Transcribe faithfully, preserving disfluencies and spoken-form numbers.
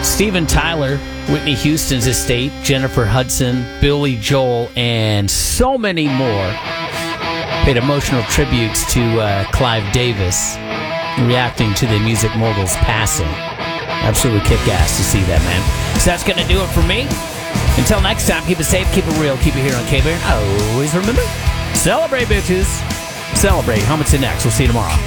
Steven Tyler, Whitney Houston's estate, Jennifer Hudson, Billy Joel, and so many more paid emotional tributes to uh, Clive Davis, reacting to the music mogul's passing. Absolutely kick-ass to see that, man. So that's going to do it for me. Until next time, keep it safe, keep it real, keep it here on K-Bear. Always remember, celebrate, bitches. Celebrate. Helmets in next. We'll see you tomorrow.